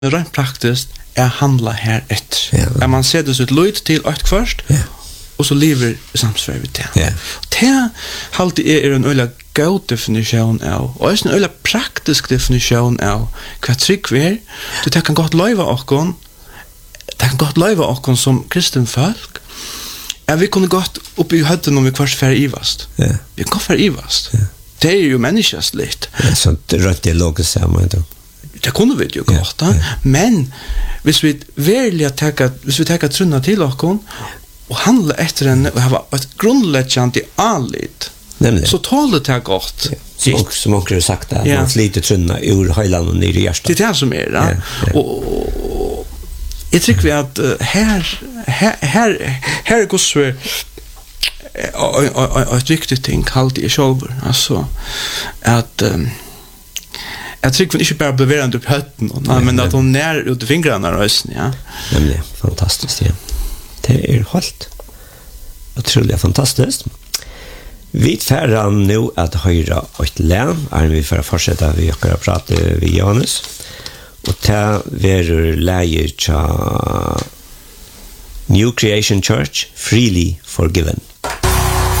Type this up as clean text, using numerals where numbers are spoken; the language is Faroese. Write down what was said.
rent praktiskt handla här ett. Ja. Man ser det så ett lojt till ett först. Ja. Och så lever i samsvar med det. Ja. Det alltid är en ölla god definition av. Och är en ölla praktisk definition av vad tryck är. Det kan gott leva och det kan gott leva och som kristen folk. Vi kunde gått upp i hötten om vi kvars färre ivast. Ja. Vi kan färre ivast. Ja. Det är ju människosligt. Ja, så det rött dialog samman då. Det kunde vi ju gott. Ja. Men hvis vi tar trunna till oss och handla efter en och ha ett grundläggande anlit. Så talar det gott. Ja. Som också har sagt att man sliter trunna ur höjlan och ner i hjärtat. Det är det som är det. Ja. Och jag tycker vi att här går så ett viktigt ting kallt i själva. Alltså att jag tycker vi inte bara bevarande upp hötten men att hon när ut fingrarna rösten, ja. Nämligen fantastiskt, ja. Det är helt otroligt fantastiskt. Vi färrar nu att höra ett län. Vi får fortsätta vi kan prata med Johannes. Och ta ver läge New Creation Church, Freely Forgiven.